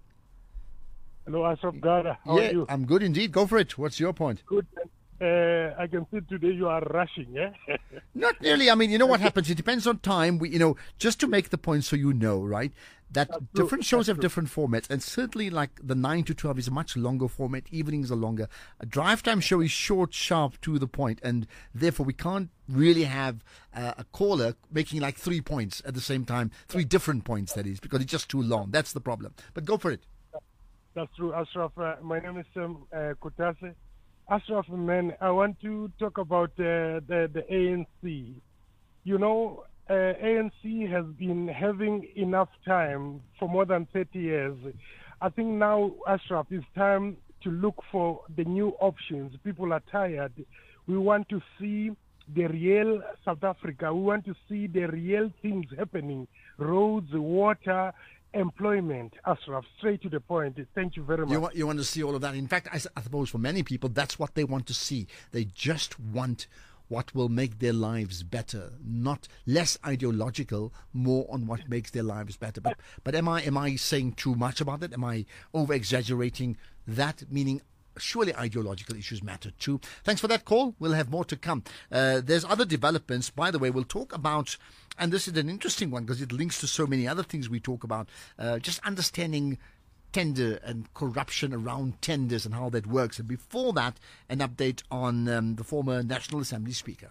Hello, Ashraf Garda. How yeah, are you? I'm good indeed. Go for it. What's your point? Good. Uh, I can see today you are rushing, eh? Not really. I mean, you know what happens? It depends on time. We, you know, just to make the point so you know, right? That That's different true. shows That's have different formats, and certainly like the nine to twelve is a much longer format. Evenings are longer. A drive time show is short, sharp, to the point, and therefore we can't really have uh, a caller making like three points at the same time, three different points, that is, because it's just too long. That's the problem. But go for it. That's true, Ashraf. Uh, my name is Sam uh, Kutase. Ashraf, man, I want to talk about uh, the, the A N C. You know, uh, A N C has been having enough time for more than thirty years. I think now, Ashraf, it's time to look for the new options. People are tired. We want to see the real South Africa. We want to see the real things happening. Roads, water, employment. Ashraf, straight to the point. Thank you very much. You want, you want to see all of that. In fact, I, I suppose for many people, that's what they want to see. They just want what will make their lives better, not less ideological, more on what makes their lives better. But but am I am I saying too much about it? Am I over exaggerating that? Meaning, surely ideological issues matter too. Thanks for that call. We'll have more to come. Uh, there's other developments. By the way, we'll talk about, and this is an interesting one because it links to so many other things we talk about, uh, just understanding tender and corruption around tenders and how that works. And before that, an update on um, the former National Assembly Speaker.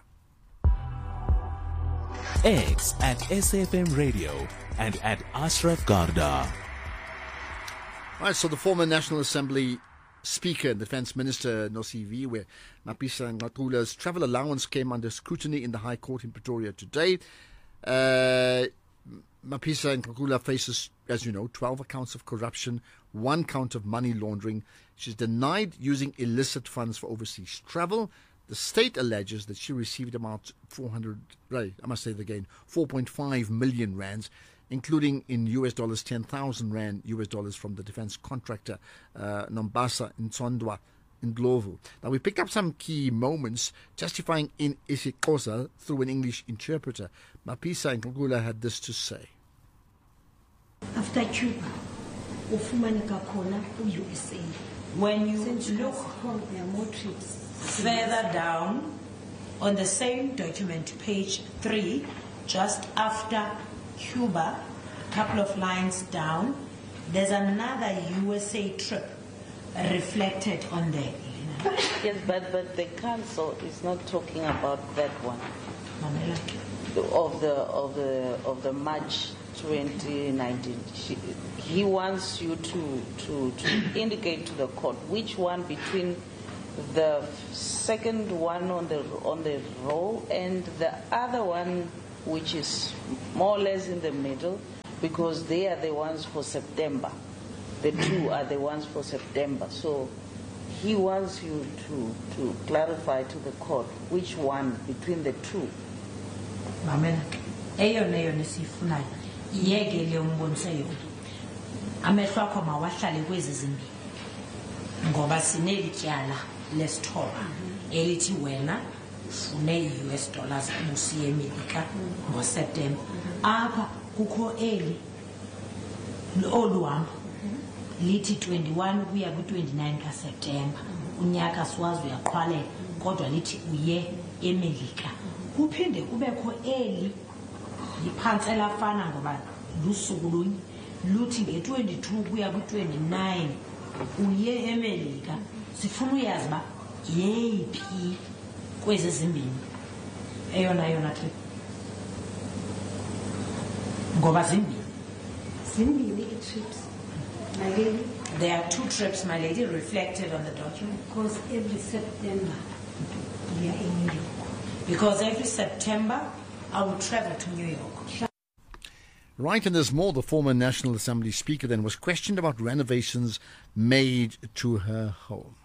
X at S F M Radio and at Ashraf Garda. All right, so the former National Assembly Speaker and Defence Minister Nosiviwe Mapisa Nqakula's travel allowance came under scrutiny in the High Court in Pretoria today. Uh, Mapisa Nqakula faces, as you know, twelve counts of corruption, one count of money laundering. She's denied using illicit funds for overseas travel. The state alleges that she received about four hundred, right, I must say it again, four point five million rands, including in U S dollars ten thousand rand U S dollars from the defense contractor uh, Nombasa Ntsondwa in Ndlovu. Now we pick up some key moments testifying in isiXhosa through an English interpreter. Mapisa Nqakula had this to say. After Cuba, ufumaneka khona U S A. When you look further down on the same document, page three, just after Cuba, a couple of lines down, there's another U S A trip reflected on there. Yes, but, but the council is not talking about that one. Of the of the of the March twenty nineteen. She, he wants you to, to to indicate to the court which one between the second one on the on the row and the other one which is more or less in the middle, because they are the ones for September. The two are the ones for September. So he wants you to, to clarify to the court which one between the two. Mamela, eyona yona sifunayo iyeke le umbonise yona. Amehlo akho mawahlale kwezi zimbini. Ngoba sineli tyala lesithoba elithi wena ufune i-U S dollars ubusiye eMelika ngoSeptember. Apha kukho eli oluhamba lithi twenty-one kuya ku-twenty-nine kaSeptember. Unyaka siwazi uyaqhwalela kodwa lithi uye eMelika. Kuphinde kubekho eli liphantsi elafana ngoba lusuku lunye luthi nge-twenty-two kuya ku-twenty-nine uye eMelika. Sifuna uyazi uba yeyiphi kwezi zimbini eyona yona trip, ngoba zimbini zimbini i-trips, my lady. There are two trips, my lady, reflected on the document. Because every September we are in New York. Because every September I will travel to New York. Right, and there's more. The former National Assembly Speaker then was questioned about renovations made to her home.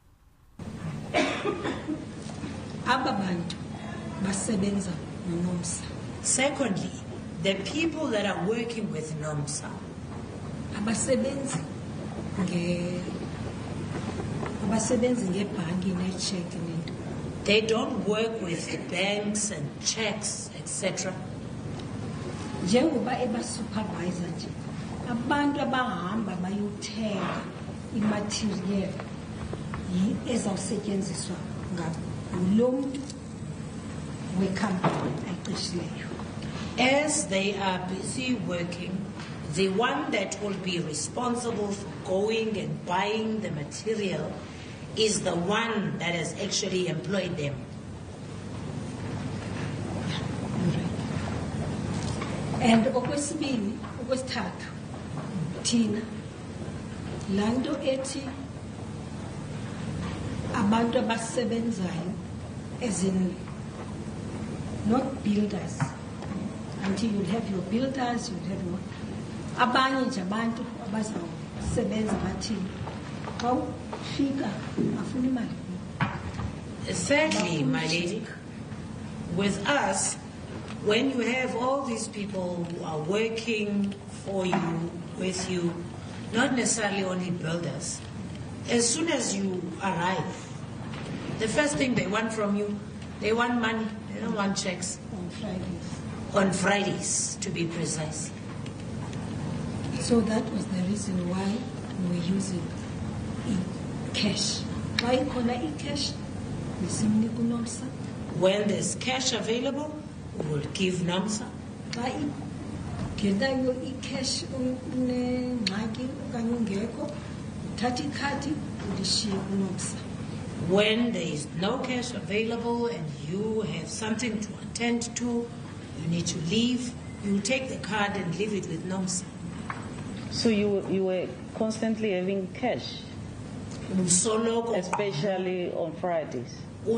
Secondly, the people that are working with NOMSA abasebenzi nge abasebenzi ngebhanki necheck nento. They don't work with the banks and checks, et cetera. Njengoba eba-supervisor nje abantu abahamba bayothenga imaterial ezawusetyenziswa ngulo mntu wekhampani ayiqeshileyo. As they are busy working, the one that will be responsible for going and buying the material is the one that has actually employed them. And okwesibini, okwesithathu, thina lanto ethi abantu abasebenzayo, as in not builders, until you have your builders, you have your abanye nje abantu abazawusebenza bathini xa ufika afuna imali. Thirdly, my lady, with us, when you have all these people who are working for you, with you, not necessarily only builders, as soon as you arrive, the first thing they want from you, they want money, they don't want checks. On Fridays. On Fridays, to be precise. So that was the reason why we were using cash. Why call it cash? When there's cash available, we will give NOMSA. Cash when there is no cash available and you have something to attend to, you need to leave, you take the card and leave it with NOMSA. So you you were constantly having cash? Especially on Fridays?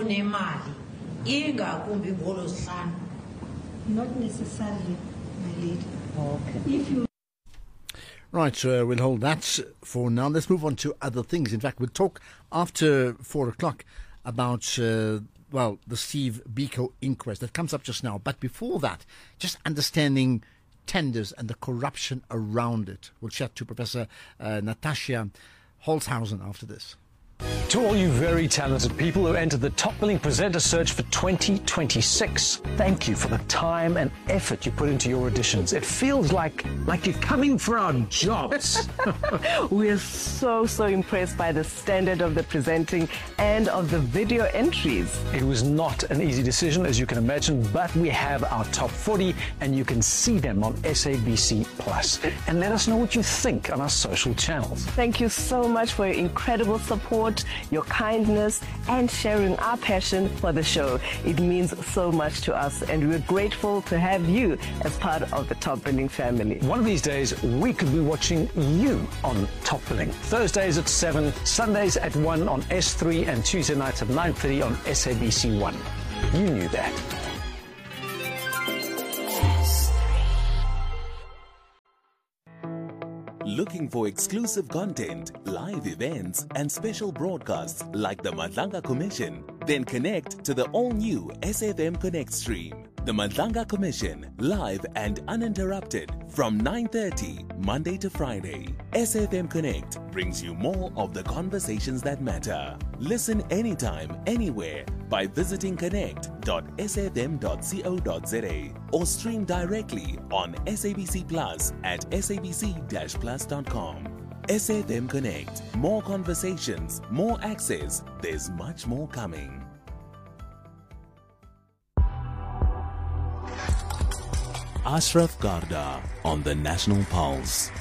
Not necessarily, my lady. Oh, okay. If you Right, so we'll hold that for now. Let's move on to other things. In fact, we'll talk after four o'clock about, uh, well, the Steve Biko inquest that comes up just now. But before that, just understanding tenders and the corruption around it. We'll chat to Professor uh, Natasha Holzhausen after this. To all you very talented people who entered the top billing presenter search for twenty twenty-six, thank you for the time and effort you put into your auditions. It feels like like you're coming for our jobs. We're so, so impressed by the standard of the presenting and of the video entries. It was not an easy decision, as you can imagine, but we have our top forty and you can see them on S A B C Plus. And let us know what you think on our social channels. Thank you so much for your incredible support. your kindness, and sharing our passion for the show. It means so much to us, and we're grateful to have you as part of the Top Billing family. One of these days, we could be watching you on Top Billing. Thursdays at seven, Sundays at one on S three, and Tuesday nights at nine thirty on S A B C one. You knew that. Looking for exclusive content, live events, and special broadcasts like the Madlanga Commission? Then connect to the all-new S F M Connect stream. The Madlanga Commission, live and uninterrupted from nine thirty, Monday to Friday. S F M Connect brings you more of the conversations that matter. Listen anytime, anywhere by visiting connect dot s f m dot co dot z a or stream directly on S A B C Plus at s a b c dash plus dot com. S F M Connect. More conversations, more access. There's much more coming. Ashraf Garda on the National Pulse.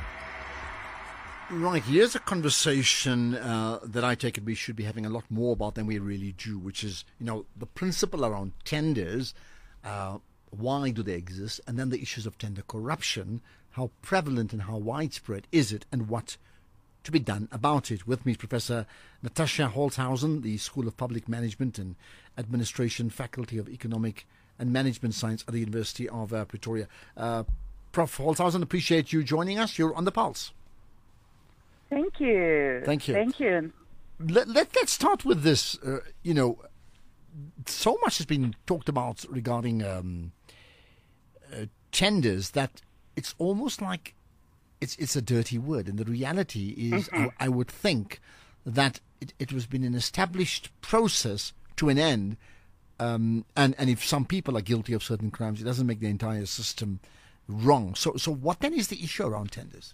Right, here's a conversation uh, that I take it we should be having a lot more about than we really do, which is, you know, the principle around tenders, uh, why do they exist, and then the issues of tender corruption, how prevalent and how widespread is it, and what to be done about it. With me is Professor Natasha Holzhausen, the School of Public Management and Administration, Faculty of Economic and Management Science at the University of uh, Pretoria. Uh, Professor Holzhausen, appreciate you joining us. You're on the Pulse. Thank you. Thank you. Thank you. Let, let, let's start with this. Uh, you know, so much has been talked about regarding um, uh, tenders that it's almost like it's it's a dirty word. And the reality is, mm-hmm. I, I would think that it, it has been an established process to an end. Um, and, and if some people are guilty of certain crimes, it doesn't make the entire system wrong. So, so what then is the issue around tenders?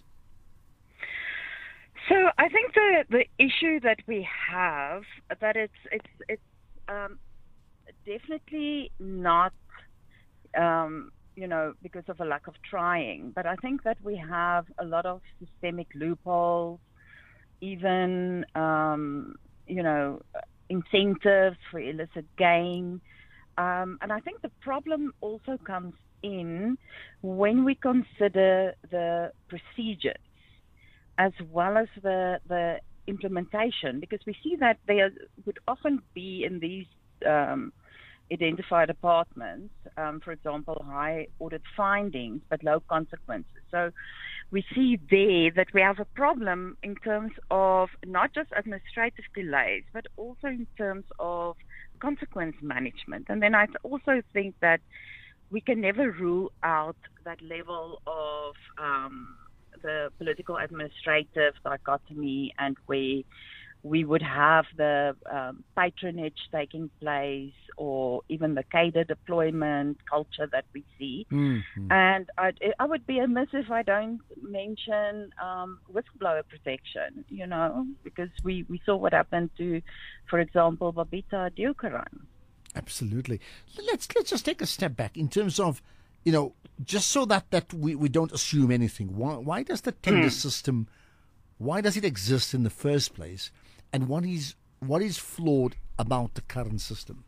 So I think the, the issue that we have, that it's it's it's um, definitely not, um, you know, because of a lack of trying, but I think that we have a lot of systemic loopholes, even, um, you know, incentives for illicit gain. Um, and I think the problem also comes in when we consider the procedures as well as the the implementation, because we see that there would often be in these um, identified apartments, um, for example, high audit findings but low consequences. So we see there that we have a problem in terms of not just administrative delays, but also in terms of consequence management. And then I also think that we can never rule out that level of um, the political administrative dichotomy, and where we would have the um, patronage taking place, or even the cadre deployment culture that we see. Mm-hmm. And I, I would be amiss if I don't mention um, whistleblower protection, you know, because we, we saw what happened to, for example, Babita Deokaran. Absolutely. Let's let's just take a step back in terms of, you know, just so that, that we, we don't assume anything. Why, why does the tender mm. system, why does it exist in the first place? And what is what is flawed about the current system?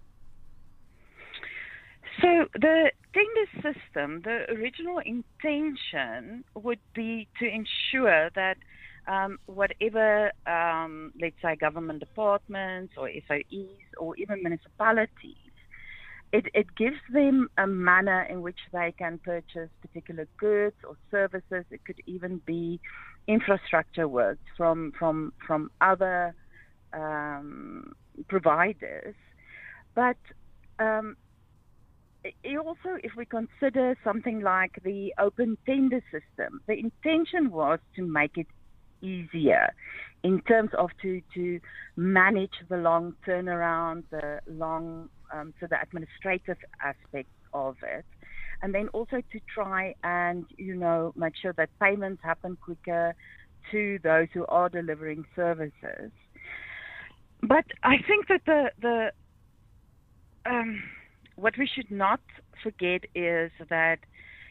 So the tender system, the original intention would be to ensure that um, whatever, um, let's say, government departments or S O Es or even municipalities, It, it gives them a manner in which they can purchase particular goods or services. It could even be infrastructure works from from from other um, providers. But um, it also, if we consider something like the open tender system, the intention was to make it easier in terms of to, to manage the long turnaround, the long Um, so the administrative aspects of it, and then also to try and, you know, make sure that payments happen quicker to those who are delivering services. But I think that the the um, what we should not forget is that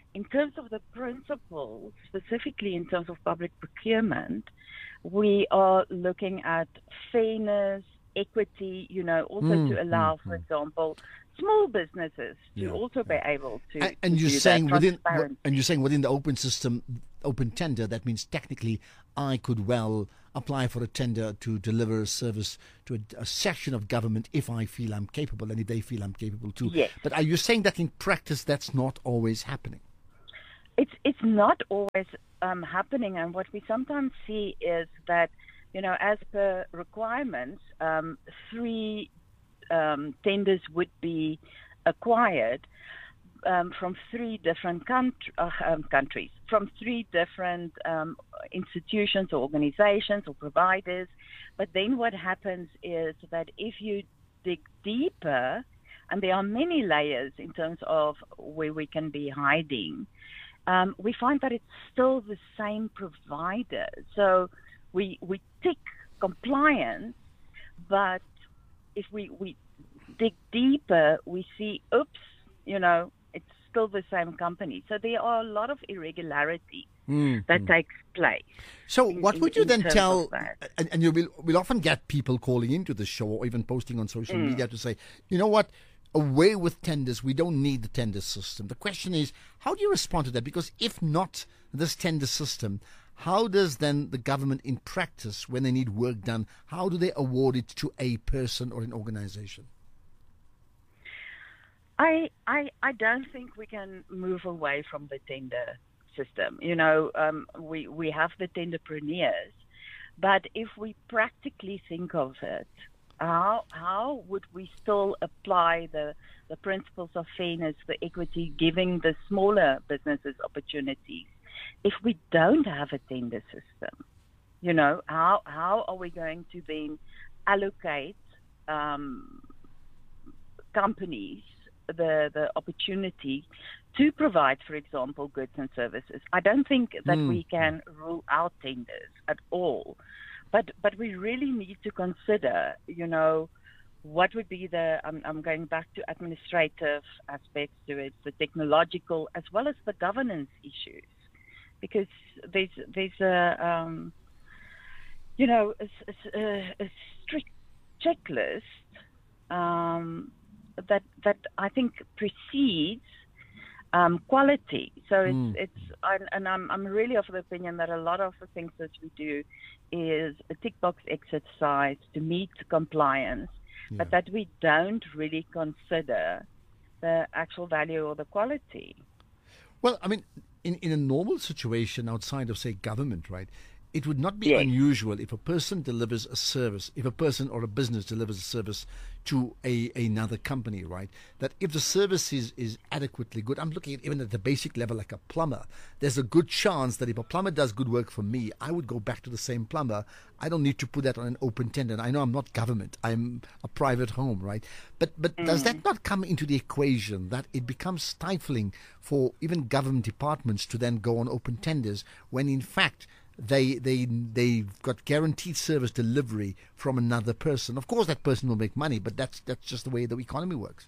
in terms of the principles, specifically in terms of public procurement, we are looking at fairness, equity, you know, also Mm, to allow, mm, for mm. example, small businesses to Yeah, also be able to. And, and to you're do saying that, within transparent. and you're saying within the open system, open tender, that means technically I could well apply for a tender to deliver a service to a, a section of government if I feel I'm capable and if they feel I'm capable too. Yes. But are you saying that in practice that's not always happening? It's it's not always um, happening, and what we sometimes see is that, you know, as per requirements, um, three um, tenders would be acquired um, from three different country, uh, um, countries, from three different um, institutions or organizations or providers. But then what happens is that if you dig deeper, and there are many layers in terms of where we can be hiding, um, we find that it's still the same provider. So we we tick compliance, but if we, we dig deeper, we see, oops, you know, it's still the same company. So there are a lot of irregularities Mm, that mm. takes place. So in- what in- would you in then terms tell, of that. and, and you will we'll often get people calling into the show or even posting on social Mm. media to say, you know what, away with tenders, we don't need the tender system. The question is, how do you respond to that? Because if not this tender system, how does then the government in practice, when they need work done, how do they award it to a person or an organization? I, I I don't think we can move away from the tender system. You know, um, we we have the tenderpreneurs, but if we practically think of it, how how would we still apply the the principles of fairness, the equity, giving the smaller businesses opportunities, if we don't have a tender system? You know, how how are we going to then allocate um, companies the the opportunity to provide, for example, goods and services? I don't think that Mm. we can rule out tenders at all, but but we really need to consider, you know, what would be the I'm, I'm going back to administrative aspects to it, the technological as well as the governance issues, because there's there's a um, you know a, a, a strict checklist um, that that I think precedes um, quality. So it's Mm. it's and, and I'm I'm really of the opinion that a lot of the things that we do is a tick box exercise to meet compliance, but that we don't really consider the actual value or the quality. Well, I mean, in, in a normal situation outside of, say, government, right, it would not be Yes. unusual if a person delivers a service, if a person or a business delivers a service to a another company, right, that if the service is, is adequately good, I'm looking at even at the basic level like a plumber, there's a good chance that if a plumber does good work for me, I would go back to the same plumber. I don't need to put that on an open tender. And I know I'm not government. I'm a private home, right? But but does that not come into the equation that it becomes stifling for even government departments to then go on open tenders when in fact they they they've got guaranteed service delivery from another person? Of course that person will make money, but that's that's just the way the economy works.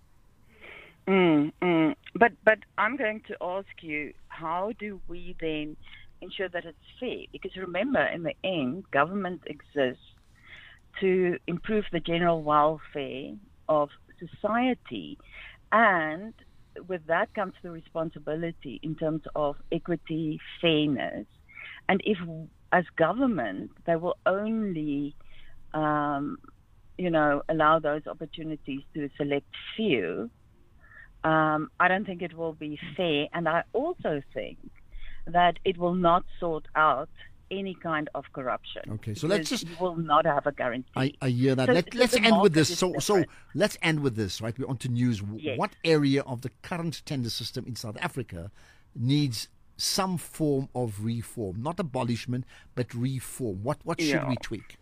Mm, mm. But but I'm going to ask you, how do we then ensure that it's fair? Because remember, in the end, government exists to improve the general welfare of society, and with that comes the responsibility in terms of equity, fairness. And if, as government, they will only, um, you know, allow those opportunities to a select few, um, I don't think it will be fair. And I also think that it will not sort out any kind of corruption. Okay, so let's because just- you will not have a guarantee. I, I hear that. So- Let, so let's the end with market this. is So, so different. let's end with this, right? We're on to news. W- Yes. What area of the current tender system in South Africa needs some form of reform? Not abolishment, but reform. What what should Yeah. we tweak?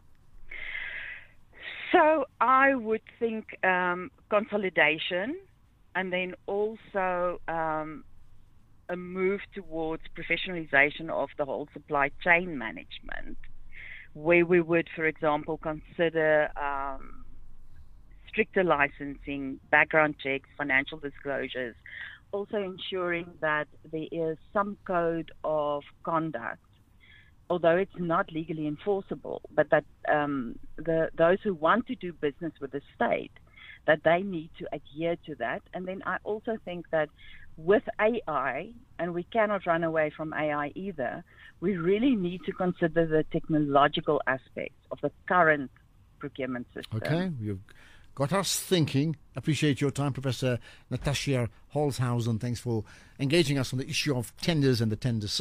So I would think um, consolidation, and then also um, a move towards professionalization of the whole supply chain management, where we would, for example, consider um, stricter licensing, background checks, financial disclosures also ensuring that there is some code of conduct, although it's not legally enforceable, but that um, the those who want to do business with the state, that they need to adhere to that. And then I also think that with A I, and we cannot run away from A I either, we really need to consider the technological aspects of the current procurement system. Okay, you've got us thinking. Appreciate your time, Professor Natasja Holzhausen. Thanks for engaging us on the issue of tenders and the tender system.